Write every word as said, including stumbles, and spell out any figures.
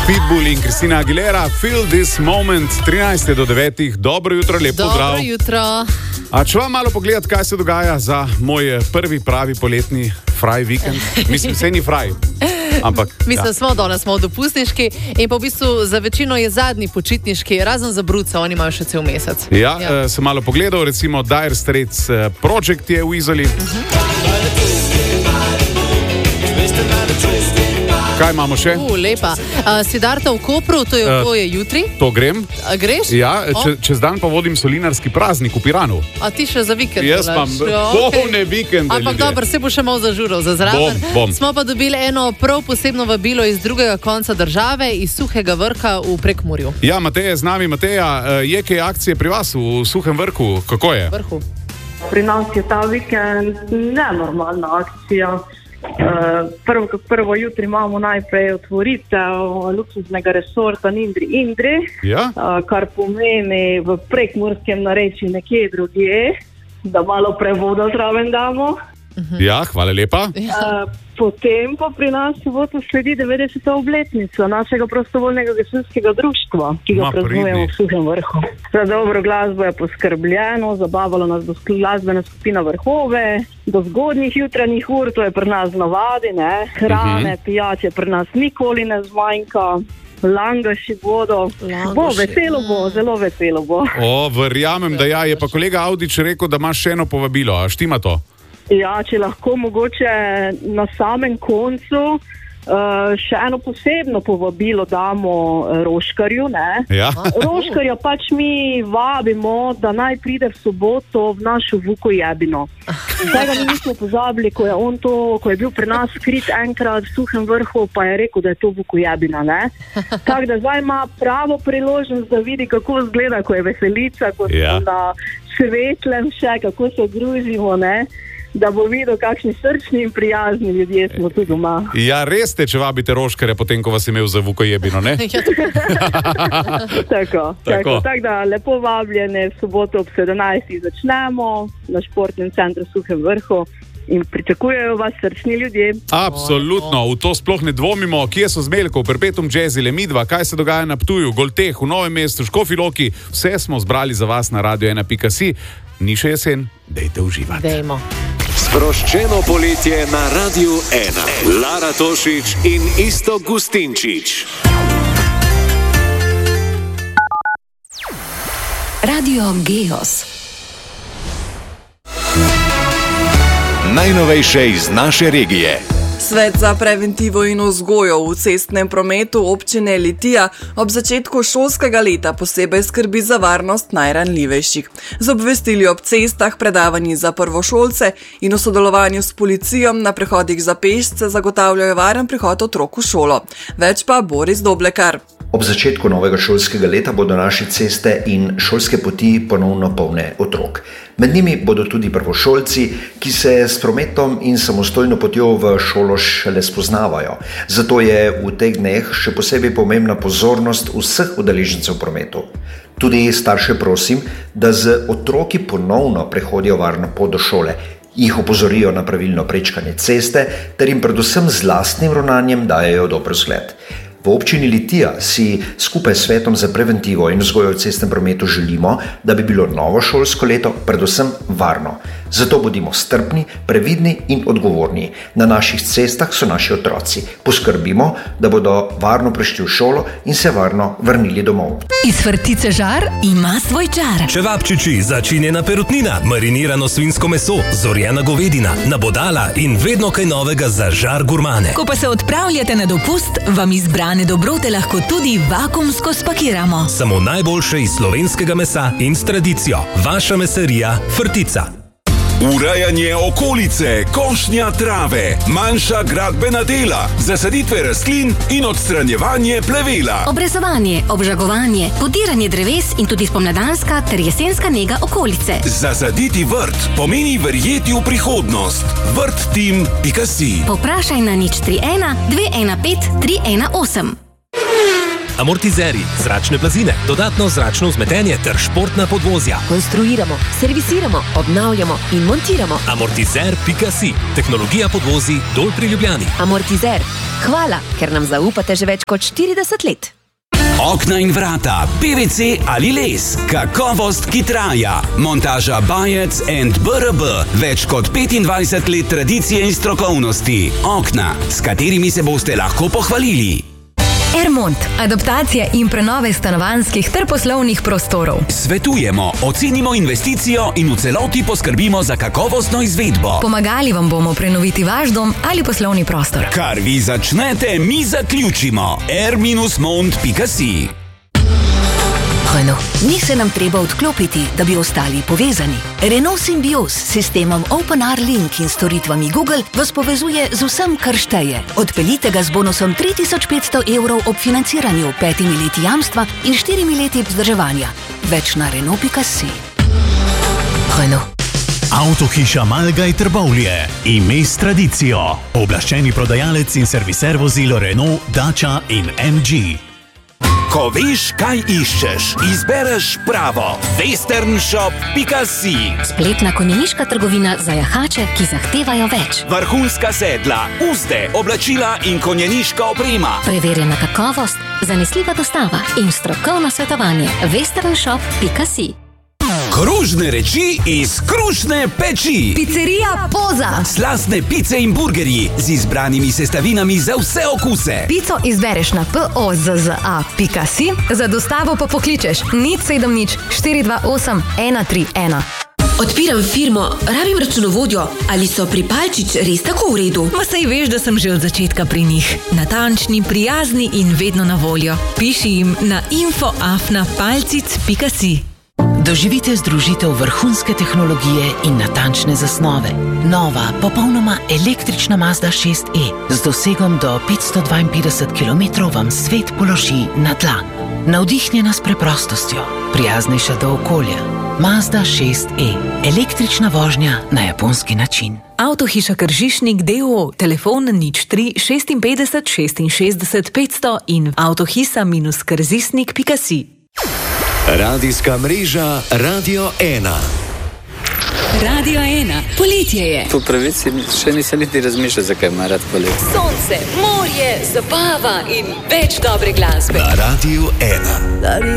Pitbull in Christina Aguilera, Feel This Moment, trinajst do devetih. Dobro jutro, lep pozdrav. Dobro jutro. A če vam malo pogledati, kaj se dogaja za moj prvi pravi poletni fraj vikend? Mislim, se ni fraj. Ampak, Mislim, ja. smo danes smo v dopustniški in pa v bistvu za večino je zadnji počitniški, razen za bruca, oni imajo še cel mesec. Ja, ja. Uh, sem malo pogledal, recimo Dire Straits uh, Project je v Izoli. Uh-huh. Kaj imamo še? Uh, lepa. Uh, Siddharta v Kopru, to je uh, oboje jutri. To grem. A greš? Ja, če, čez dan pa vodim solinarski praznik v Piranu. A ti še za vikend? Jaz imam polne vikende. Ampak dobro, se bo še malo zažural za zraven. Bom, bom. Smo pa dobili eno prav posebno vabilo iz drugega konca države, iz Suhega Vrha v Prekmurju. Ja, Mateja je z nami. Mateja, je kaj akcije pri vas v Suhem Vrhu? Kako je? Vrhu. Pri nas je ta vikend nenormalna akcija. Uh, prvo, prvo jutri imamo najprej otvoritev luksuznega resorta Indri Indri, ja? uh, kar pomeni v prekmurskem narečju nekje drugje, da malo prevoda zraven damo. Uh-huh. Ja, hvala lepa. Uh, potem pa pri nas bo to sledi devetdeseta obletnica našega prostovoljnega gasilskega društva, ki ga praznujemo v Suhem Vrhu. Za dobro glasbo je poskrbljeno, zabavalo nas bo glasbena skupina Vrhove, do zgodnjih jutranjih ur, to je pri nas navadi, ne? Hrane, uh-huh. pijače pri nas nikoli ne zmanjka. Langaši bodo, Langaši. bo veselo bo, zelo veselo bo. O, verjamem, da ja, je pa kolega Avdić rekel, da imaš še eno povabilo, a štima to? Ja, če lahko mogoče na samem koncu uh, še eno posebno povabilo damo Roškarju, ne? Ja. Roškarja pač mi vabimo, da naj pride v soboto v našo Vukojebino. Tega mi nismo pozabili, ko je on to, ko je bil pri nas skrit enkrat v Suhem Vrhu, pa je rekel, da je to Vukojebina, ne? Tako da zdaj ima pravo priložnost, da vidi, kako izgleda, ko je veselica, ko ja. smo na svetlem še, kako se družimo, ne? Da bo videl, kakšni srčni in prijazni ljudje smo tu doma. Ja, res ste, če vabite Roškarja, potem, ko vas imel za Vukojebino, ne? Tako, tako. Tako da lepo vabljene, v soboto ob sedemnajstih začnemo na športnem centru Suhem Vrhu in pričakujejo vas srčni ljudje. Absolutno, v to sploh ne dvomimo. Kje so Zmeljkov, Perpetuum Jazzile, Midva, kaj se dogaja na Ptuju, Golteh, v Novem mestu, Škofji Loki, vse smo zbrali za vas na radio ena pika si. Ni še jesen, dejte uživati. Dejmo. Sproščeno poletje na Radiu ena. Lara Tošić in Iztok Gustinčič. Radio Geos. Najnovejše iz naše regije. Svet za preventivo in vzgojo v cestnem prometu občine Litija ob začetku šolskega leta posebej skrbi za varnost najranljivejših. Z obvestili ob cestah, predavanji za prvošolce in v sodelovanju s policijo na prehodih za pešce zagotavljajo varen prihod otrok v šolo. Več pa Boris Doblekar. Ob začetku novega šolskega leta bodo naše ceste in šolske poti ponovno polne otrok. Med njimi bodo tudi prvošolci, ki se s prometom in samostojno potjo v šolo šele spoznavajo. Zato je v teh dneh še posebej pomembna pozornost vseh udeležencev v prometu. Tudi starše prosim, da z otroki ponovno prehodijo varno pot do šole, jih opozorijo na pravilno prečkanje ceste ter jim predvsem z lastnim ravnanjem dajejo dober zgled. V občini Litija si skupaj s Svetom za preventivo in vzgojo v cestnem prometu želimo, da bi bilo novo šolsko leto predvsem varno. Zato bodimo strpni, previdni in odgovorni. Na naših cestah so naši otroci. Poskrbimo, da bodo varno prišli v šolo in se varno vrnili domov. Iz Vrtice Žar ima svoj čar. Čevapčiči, začinjena perutnina, marinirano svinjsko meso, zorjena govedina, nabodala in vedno kaj novega za žar gurmane. Ko pa se odpravljate na dopust, vam izbrane dobrote lahko tudi vakuumsko spakiramo. Samo najboljše iz slovenskega mesa in s tradicijo. Vaša mesarija Vrtica. Urejanje okolice, košnja trave, manjša gradbena dela, zasaditve rastlin in odstranjevanje plevela. Obrezovanje, obžagovanje, podiranje dreves in tudi spomladanska ter jesenska nega okolice. Zasaditi vrt pomeni verjeti v prihodnost. vrttim pika si. Poprašaj na nič tri ena dve ena pet tri ena osem. amortizeri, zračne blazine, dodatno zračno vzmetenje ter športna podvozja. Konstruiramo, servisiramo, obnavljamo in montiramo. Amortizer pika si. Tehnologija podvozi dol pri Ljubljani. Amortizer. Hvala, ker nam zaupate že več kot štirideset let. Okna in vrata, P V C ali les, kakovost, ki traja. Montaža Bajec and B R B. Več kot petindvajset let tradicije in strokovnosti. Okna, s katerimi se boste lahko pohvalili. Ermont. Adaptacija in prenove stanovanjskih ter poslovnih prostorov. Svetujemo, ocenimo investicijo in v celoti poskrbimo za kakovostno izvedbo. Pomagali vam bomo prenoviti vaš dom ali poslovni prostor. Kar vi začnete, mi zaključimo. er mont pika si. Renault. Ni se nam treba odklopiti, da bi ostali povezani. Renault Symbioz s sistemom OpenR Link in storitvami Google vas povezuje z vsem, kar šteje. Odpeljite ga z bonusom tri tisoč petsto evrov ob financiranju, petimi leti jamstva in štirimi leti vzdrževanja. Več na Renault pika si. Renault. Avtohiša Malgaj Trbovlje. Ime s tradicijo. Oblaščeni prodajalec in serviser vozil Renault, Dacia in M G. Ko veš, kaj iščeš, izbereš pravo. westernshop pika si. Spletna konjeniška trgovina za jahače, ki zahtevajo več. Vrhunska sedla, uzde, oblačila in konjeniška oprema. Preverjena kakovost, zanesljiva dostava in strokovno svetovanje. westernshop pika si. Kružne reči iz krušne peči. Pizzerija Poza. Slastne pice in burgerji z izbranimi sestavinami za vse okuse. Pico izbereš na pozza pika si, za dostavo pa pokličeš nič sedem nič štiri dva osem ena tri ena. Odpiram firmo, rabim računovodjo. Ali so pri Palčič res tako v redu? Ma saj veš, da sem že od začetka pri njih. Natančni, prijazni in vedno na voljo. Piši jim na info afna palcic pika si. Doživite združitev vrhunske tehnologije in natančne zasnove. Nova, popolnoma električna Mazda šest e z dosegom do petsto dvainpetdeset kilometrov vam svet položi na dlan. Navdihnjena s preprostostjo, prijaznejša do okolja. Mazda šest e. Električna vožnja na japonski način. Avtohiša Kržišnik d o o. Telefon nič tri šestinpetdeset šestinšestdeset petsto in avtohisa krzisnik pika si. Radijska mreža Radio ena. Radio ena. Poletje je. Po pravici še nisem niti razmišljal, zakaj ima rad poletje. Sonce, morje, zabava in več dobre glasbe. Na Radio ena.